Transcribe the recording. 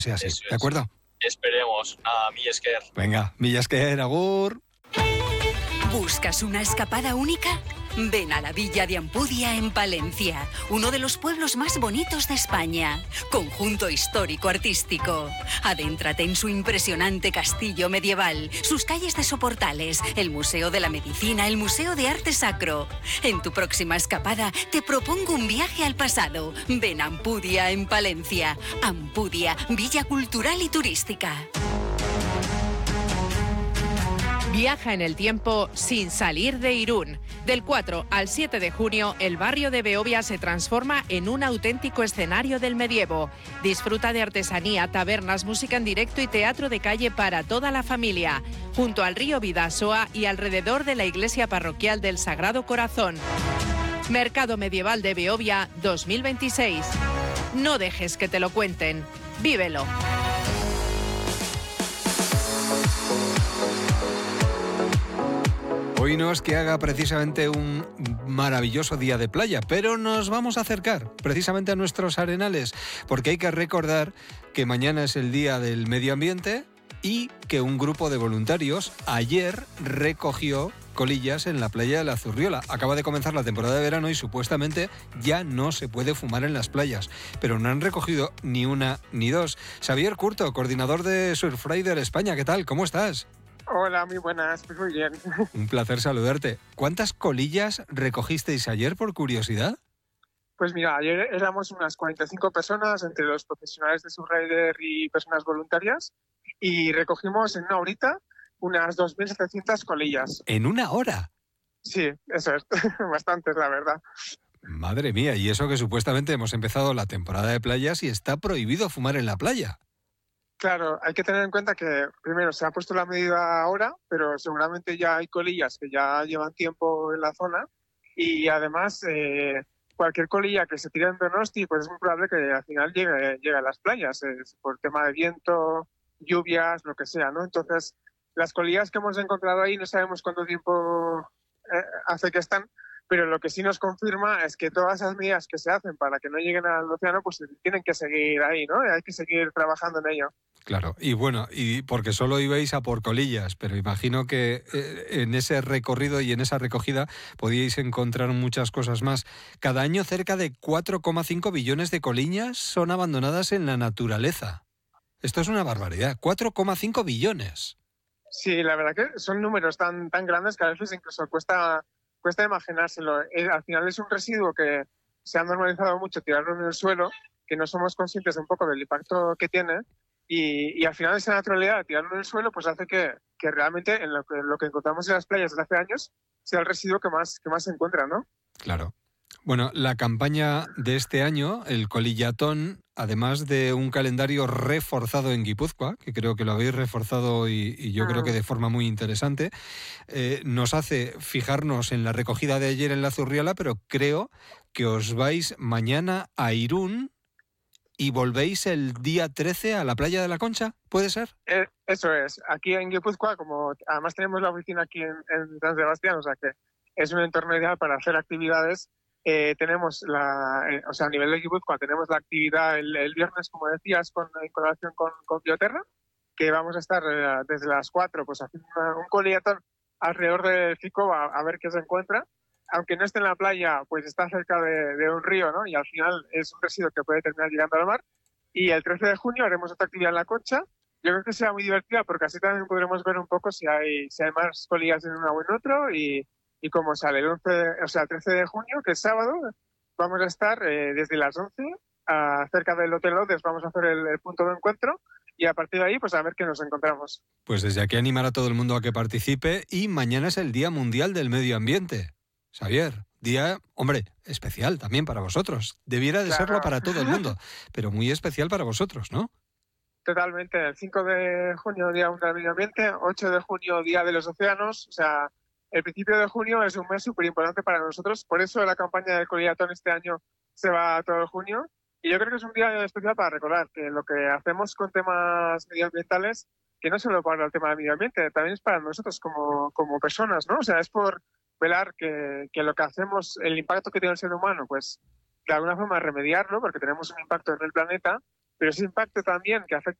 sea así, Eso ¿de acuerdo? Esperemos. Nada, mila esker. Venga, mila esker, agur. ¿Buscas una escapada única? Ven a la Villa de Ampudia en Palencia, uno de los pueblos más bonitos de España. Conjunto histórico-artístico. Adéntrate en su impresionante castillo medieval, sus calles de soportales, el Museo de la Medicina, el Museo de Arte Sacro. En tu próxima escapada te propongo un viaje al pasado. Ven a Ampudia en Palencia. Ampudia, Villa Cultural y Turística. Viaja en el tiempo sin salir de Irún. Del 4 al 7 de junio, el barrio de Beovia se transforma en un auténtico escenario del medievo. Disfruta de artesanía, tabernas, música en directo y teatro de calle para toda la familia, junto al río Bidasoa y alrededor de la iglesia parroquial del Sagrado Corazón. Mercado Medieval de Beovia 2026. No dejes que te lo cuenten. Vívelo. Hoy no es que haga precisamente un maravilloso día de playa, pero nos vamos a acercar precisamente a nuestros arenales, porque hay que recordar que mañana es el Día del Medio Ambiente y que un grupo de voluntarios ayer recogió colillas en la playa de la Zurriola. Acaba de comenzar la temporada de verano y supuestamente ya no se puede fumar en las playas, pero no han recogido ni una ni dos. Xavier Curto, coordinador de Surfrider España, ¿qué tal? ¿Cómo estás? Hola, muy buenas, pues muy bien. Un placer saludarte. ¿Cuántas colillas recogisteis ayer, por curiosidad? Pues mira, ayer éramos unas 45 personas, entre los profesionales de Surfrider y personas voluntarias, y recogimos en una horita unas 2.700 colillas. ¿En una hora? Sí, eso es, bastantes, la verdad. Madre mía, y eso que supuestamente hemos empezado la temporada de playas y está prohibido fumar en la playa. Claro, hay que tener en cuenta que primero se ha puesto la medida ahora, pero seguramente ya hay colillas que ya llevan tiempo en la zona y además cualquier colilla que se tire en Donosti pues es muy probable que al final llegue a las playas, por tema de viento, lluvias, lo que sea, ¿no? Entonces, las colillas que hemos encontrado ahí no sabemos cuánto tiempo hace que están, pero lo que sí nos confirma es que todas esas medidas que se hacen para que no lleguen al océano pues tienen que seguir ahí, ¿no? Hay que seguir trabajando en ello. Claro, y bueno, y porque solo ibais a por colillas, pero imagino que en ese recorrido y en esa recogida podíais encontrar muchas cosas más. Cada año cerca de 4,5 billones de colillas son abandonadas en la naturaleza. Esto es una barbaridad, 4,5 billones. Sí, la verdad que son números tan grandes que a veces incluso cuesta imaginárselo. Al final es un residuo que se ha normalizado mucho tirarlo en el suelo, que no somos conscientes un poco del impacto que tiene. Y al final esa naturalidad, tirarlo en el suelo, pues hace que realmente en lo que encontramos en las playas desde hace años sea el residuo que más se encuentra, ¿no? Claro. Bueno, la campaña de este año, el Colillatón, además de un calendario reforzado en Guipúzcoa, que creo que lo habéis reforzado y yo creo que de forma muy interesante, nos hace fijarnos en la recogida de ayer en la Zurriola, pero creo que os vais mañana a Irún y volvéis el día 13 a la playa de la Concha, ¿puede ser? Eso es. Aquí en Guipúzcoa, como además tenemos la oficina aquí en San Sebastián, o sea que es un entorno ideal para hacer actividades. Tenemos a nivel de Guipúzcoa tenemos la actividad el viernes, como decías, en colaboración con Bioterra, que vamos a estar desde las 4 pues haciendo un colillatón alrededor del Fico a ver qué se encuentra. Aunque no esté en la playa, pues está cerca de un río, ¿no? Y al final es un residuo que puede terminar llegando al mar. Y el 13 de junio haremos otra actividad en la Concha. Yo creo que será muy divertida porque así también podremos ver un poco si hay más colillas en uno o en otro y cómo sale. El 13 de junio, que es sábado, vamos a estar desde las 11 cerca del Hotel Odes, vamos a hacer el punto de encuentro y a partir de ahí pues a ver qué nos encontramos. Pues desde aquí animar a todo el mundo a que participe y mañana es el Día Mundial del Medio Ambiente. Xavier, día, hombre, especial también para vosotros. Debiera de serlo para todo el mundo, pero muy especial para vosotros, ¿no? Totalmente. El 5 de junio, Día Mundial del Medio Ambiente, 8 de junio, Día de los Océanos. O sea, el principio de junio es un mes súper importante para nosotros. Por eso la campaña del Colillatón este año se va todo el junio. Y yo creo que es un día especial para recordar que lo que hacemos con temas medioambientales, que no solo para el tema del medio ambiente, también es para nosotros como personas, ¿no? O sea, es por velar que lo que hacemos, el impacto que tiene el ser humano, pues de alguna forma remediarlo, porque tenemos un impacto en el planeta, pero ese impacto también que afecta